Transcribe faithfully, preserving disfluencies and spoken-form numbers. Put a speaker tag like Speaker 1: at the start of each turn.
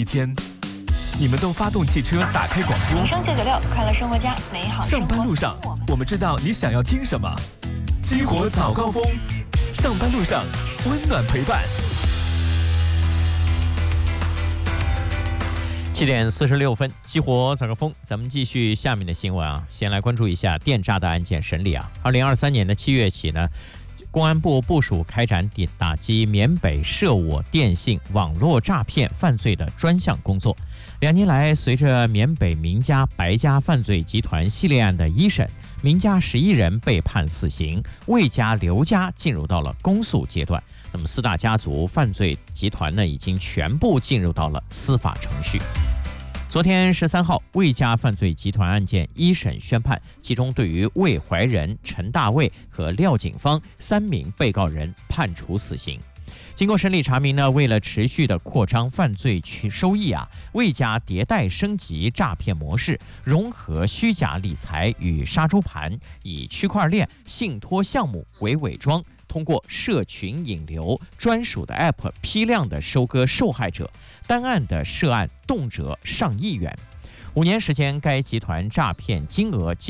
Speaker 1: 一天，你们都发动汽车，打开广播。
Speaker 2: 民生九九六，快乐生活家，美好生活。
Speaker 1: 上班路上，我们知道你想要听什么。激活早高峰，上班路上温暖陪伴。
Speaker 3: 七点四十六分，激活早高峰，咱们继续下面的新闻啊。先来关注一下电诈的案件审理啊。二零二三年的七月起呢，公安部部署开展打击缅北涉我电信网络诈骗犯罪的专项工作。两年来，随着缅北名家白家犯罪集团系列案的一审，名家十一人被判死刑，魏家、刘家进入到了公诉阶段。那么四大家族犯罪集团呢，已经全部进入到了司法程序。昨天十三号，魏家犯罪集团案件一审宣判，其中对于魏怀仁、陈大卫和廖景芳三名被告人判处死刑。经过审理查明呢，为了持续的扩张犯罪收益啊，魏家迭代升级诈骗模式，融合虚假理财与杀猪盘，以区块链信托项目为伪装，通过社群引流、专属的 App 批量的收割受害者，单案的涉案动辄上亿元。五年时间，该集团诈骗金额